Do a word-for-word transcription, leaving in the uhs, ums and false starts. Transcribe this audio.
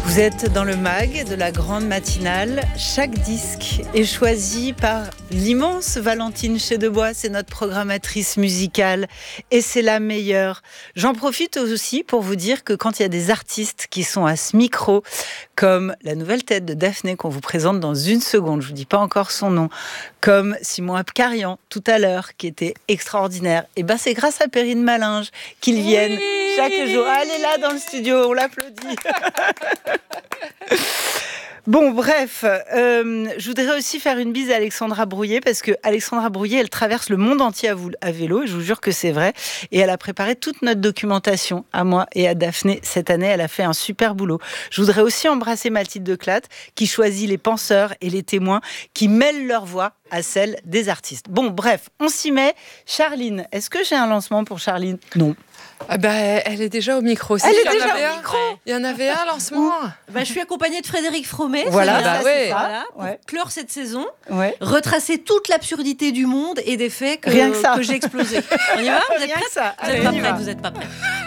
Vous êtes dans le mag de la grande matinale. Chaque disque est choisi par l'immense Valentine Chedebois. C'est notre programmatrice musicale et c'est la meilleure. J'en profite aussi pour vous dire que quand il y a des artistes qui sont à ce micro, comme la nouvelle tête de Daphné qu'on vous présente dans une seconde, je ne vous dis pas encore son nom, comme Simon Abkarian tout à l'heure, qui était extraordinaire, et ben c'est grâce à Perrine Malinge qu'ils viennent oui chaque jour. Ah, elle est là dans le studio, on l'applaudit. Bon, bref, euh, je voudrais aussi faire une bise à Alexandra Brouillet, parce que Alexandra Brouillet, elle traverse le monde entier à, vous, à vélo, et je vous jure que c'est vrai, et elle a préparé toute notre documentation à moi et à Daphné cette année. Elle a fait un super boulot. Je voudrais aussi embrasser Mathilde Declate, qui choisit les penseurs et les témoins, qui mêlent leur voix à celle des artistes. Bon, bref, on s'y met. Charline, est-ce que j'ai un lancement pour Charline ? Non. Ah bah, elle est déjà au micro. Elle est déjà au micro. Il y en avait un lancement. Bah, je suis accompagnée de Frédéric Fromet. Voilà, bah ouais. Voilà, pour ouais. clore cette saison, ouais. retracer toute l'absurdité du monde et des faits que, Rien que, ça. que j'ai explosé. On y va ? Vous êtes prêts ? Ça. Vous n'êtes pas prêts, vous n'êtes pas prêts.